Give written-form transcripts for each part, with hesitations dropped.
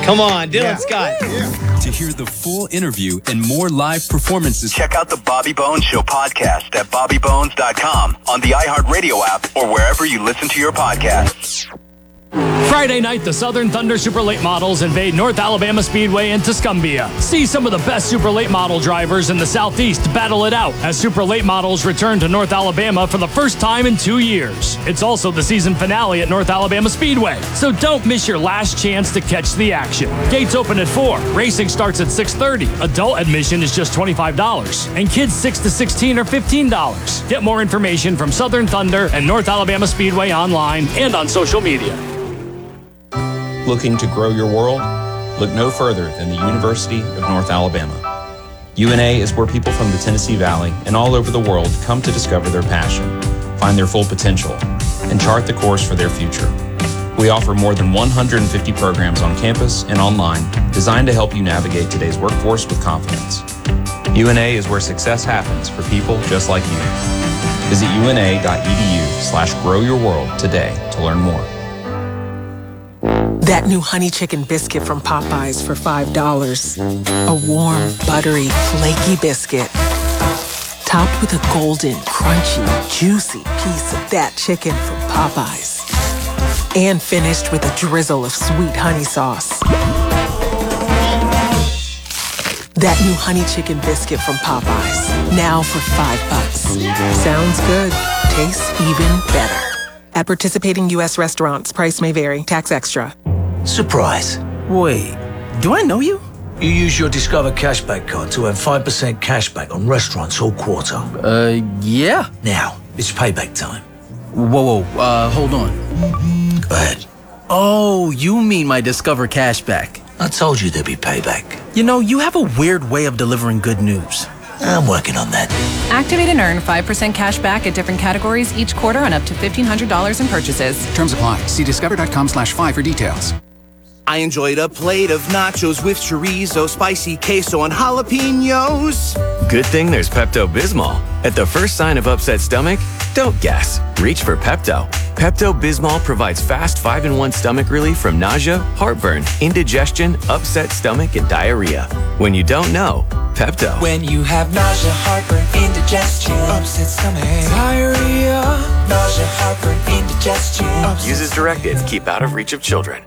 Come on, Dylan Scott. Yeah. To hear the full interview and more live performances, check out the Bobby Bones Show podcast at bobbybones.com, on the iHeartRadio app, or wherever you listen to your podcasts. Friday night, the Southern Thunder Super Late Models invade North Alabama Speedway in Tuscumbia. See some of the best Super Late Model drivers in the Southeast battle it out as Super Late Models return to North Alabama for the first time in 2 years. It's also the season finale at North Alabama Speedway, so don't miss your last chance to catch the action. Gates open at 4. Racing starts at 6:30. Adult admission is just $25, and kids 6 to 16 are $15. Get more information from Southern Thunder and North Alabama Speedway online and on social media. Looking to grow your world? Look no further than the University of North Alabama. UNA is where people from the Tennessee Valley and all over the world come to discover their passion, find their full potential, and chart the course for their future. We offer more than 150 programs on campus and online designed to help you navigate today's workforce with confidence. UNA is where success happens for people just like you. Visit una.edu/growyourworld today to learn more. That new honey chicken biscuit from Popeyes for $5. A warm, buttery, flaky biscuit. Topped with a golden, crunchy, juicy piece of that chicken from Popeyes. And finished with a drizzle of sweet honey sauce. That new honey chicken biscuit from Popeyes. Now for $5. Sounds good. Tastes even better. At participating U.S. restaurants, price may vary. Tax extra. Surprise. Wait, do I know you? You use your Discover Cashback card to earn 5% cashback on restaurants all quarter. Yeah. Now, it's payback time. Whoa, hold on. Go ahead. Oh, you mean my Discover Cashback. I told you there'd be payback. You know, you have a weird way of delivering good news. I'm working on that. Activate and earn 5% cash back at different categories each quarter on up to $1,500 in purchases. Terms apply. See discover.com/5 for details. I enjoyed a plate of nachos with chorizo, spicy queso, and jalapenos. Good thing there's Pepto-Bismol. At the first sign of upset stomach, don't guess. Reach for Pepto. Pepto-Bismol provides fast 5-in-1 stomach relief from nausea, heartburn, indigestion, upset stomach, and diarrhea. When you don't know, Pepto. When you have nausea, heartburn, indigestion, upset stomach, diarrhea, nausea, heartburn, indigestion. Use as directed. Keep out of reach of children.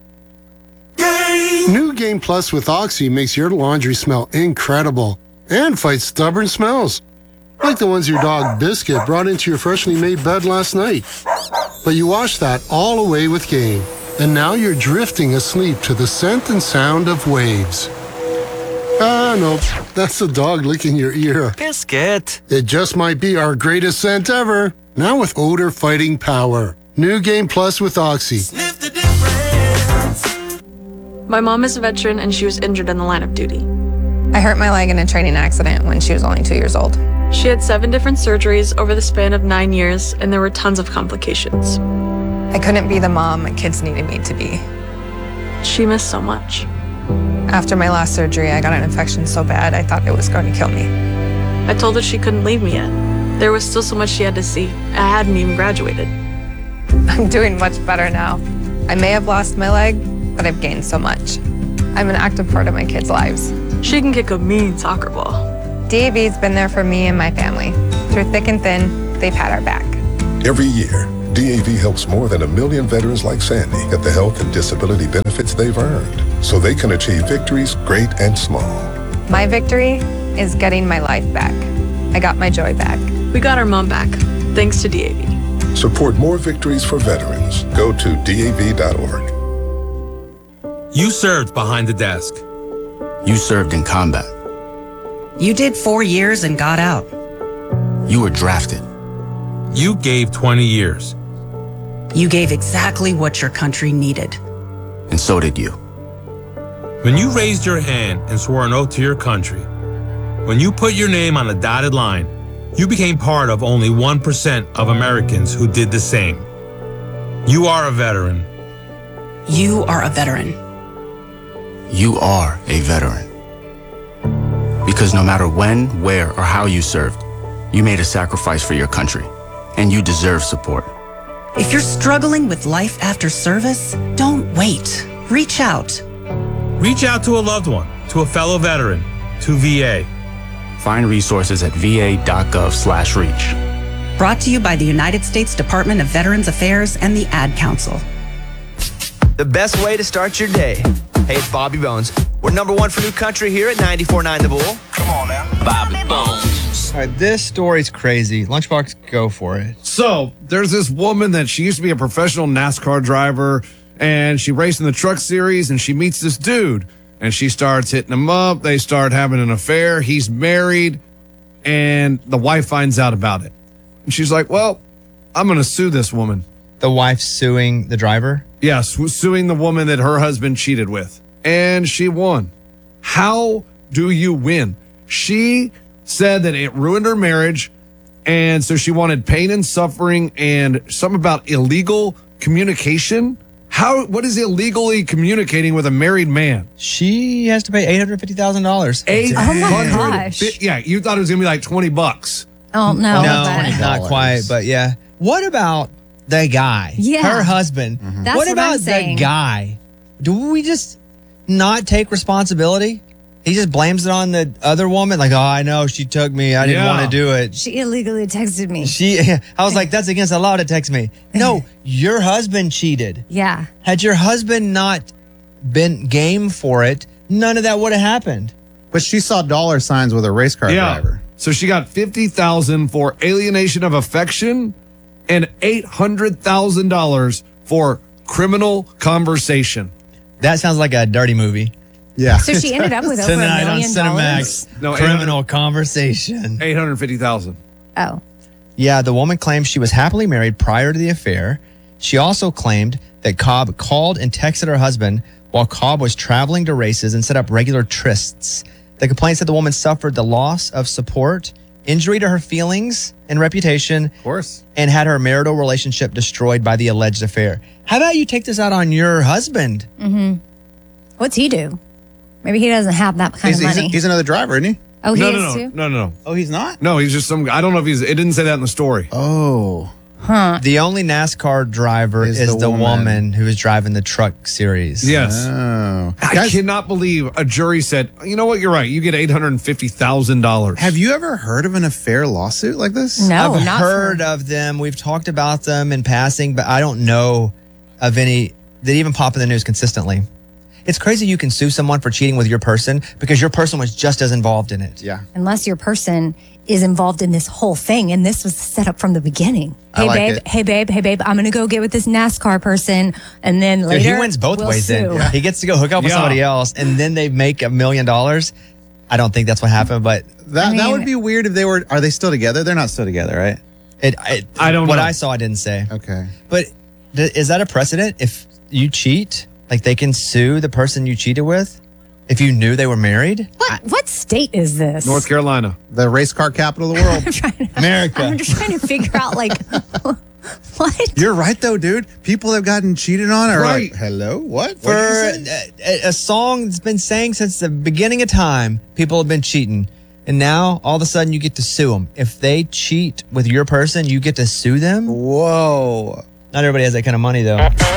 New Game Plus with Oxy makes your laundry smell incredible and fights stubborn smells, like the ones your dog Biscuit brought into your freshly made bed last night. But you washed that all away with Game, and now you're drifting asleep to the scent and sound of waves. No, that's the dog licking your ear. Biscuit. It just might be our greatest scent ever, now with odor-fighting power. New Game Plus with Oxy. Sniff the difference. My mom is a veteran and she was injured in the line of duty. I hurt my leg in a training accident when she was only 2 years old. She had 7 different surgeries over the span of 9 years, and there were tons of complications. I couldn't be the mom my kids needed me to be. She missed so much. After my last surgery, I got an infection so bad I thought it was going to kill me. I told her she couldn't leave me yet. There was still so much she had to see. I hadn't even graduated. I'm doing much better now. I may have lost my leg, but I've gained so much. I'm an active part of my kids' lives. She can kick a mean soccer ball. DAV's been there for me and my family. Through thick and thin, they've had our back. Every year, DAV helps more than 1 million veterans like Sandy get the health and disability benefits they've earned, so they can achieve victories great and small. My victory is getting my life back. I got my joy back. We got our mom back, thanks to DAV. Support more victories for veterans. Go to DAV.org. You served behind the desk. You served in combat. You did 4 years and got out. You were drafted. You gave 20 years. You gave exactly what your country needed. And so did you. When you raised your hand and swore an oath to your country, when you put your name on a dotted line, you became part of only 1% of Americans who did the same. You are a veteran. You are a veteran. You are a veteran. Because no matter when, where, or how you served, you made a sacrifice for your country, and you deserve support. If you're struggling with life after service, don't wait. Reach out. Reach out to a loved one, to a fellow veteran, to VA. Find resources at va.gov/reach. Brought to you by the United States Department of Veterans Affairs and the Ad Council. The best way to start your day. Hey, it's Bobby Bones. We're number one for new country here at 94.9 The Bull. Come on now. Bobby Bones. All right, this story's crazy. Lunchbox, go for it. So there's this woman that she used to be a professional NASCAR driver, and she raced in the truck series, and she meets this dude, and she starts hitting him up. They start having an affair. He's married, and the wife finds out about it. And she's like, well, I'm going to sue this woman. The wife suing the driver? Yes, suing the woman that her husband cheated with. And she won. How do you win? She said that it ruined her marriage, and so she wanted pain and suffering and something about illegal communication. What is illegally communicating with a married man? She has to pay $850,000. Oh my gosh. Yeah, you thought it was going to be like $20. Oh, no. No, not quite, but yeah. What about the guy? Yeah. Her husband. That's What what about I'm the saying. guy? Do we just not take responsibility? He just blames it on the other woman. Like, oh, I know she took me. I didn't want to do it. She illegally texted me. I was like, that's against the law to text me. No, your husband cheated. Yeah. Had your husband not been game for it, none of that would have happened. But she saw dollar signs with a race car driver. So she got $50,000 for alienation of affection and $800,000 for criminal conversation. That sounds like a dirty movie. Yeah. So she ended up with over $1 Tonight on million. Cinemax. No, criminal conversation. $850,000. Oh. Yeah, the woman claimed she was happily married prior to the affair. She also claimed that Cobb called and texted her husband while Cobb was traveling to races and set up regular trysts. The complaint said the woman suffered the loss of support, injury to her feelings and reputation, of course, and had her marital relationship destroyed by the alleged affair. How about you take this out on your husband? Mm-hmm. What's he do? Maybe he doesn't have that kind of money. He's another driver, isn't he? Oh, he is too? No. Oh, he's not? No, he's just some. I don't know if it didn't say that in the story. Oh. Huh. The only NASCAR driver is the woman who is driving the truck series. Yes. Oh. I cannot believe a jury said, you know what, you're right. You get $850,000. Have you ever heard of an affair lawsuit like this? No, I've not heard of them. We've talked about them in passing, but I don't know of any that even pop in the news consistently. It's crazy you can sue someone for cheating with your person because your person was just as involved in it. Yeah. Unless your person is involved in this whole thing, and this was set up from the beginning. Hey, babe, I'm going to go get with this NASCAR person, and then later Dude, he wins both ways sue. then. Yeah. He gets to go hook up with somebody else, and then they make $1 million. I don't think that's what happened, but... That would be weird if they were... Are they still together? They're not still together, right? I don't know. What know. I saw, I didn't say. Okay. But is that a precedent? If you cheat, like they can sue the person you cheated with? If you knew they were married? What state is this? North Carolina. The race car capital of the world. America. I'm just trying to figure out, like, what? You're right, though, dude. People have gotten cheated on are Right. like, hello? What? For a song that's been sang since the beginning of time, people have been cheating. And now, all of a sudden, you get to sue them. If they cheat with your person, you get to sue them? Whoa. Not everybody has that kind of money, though.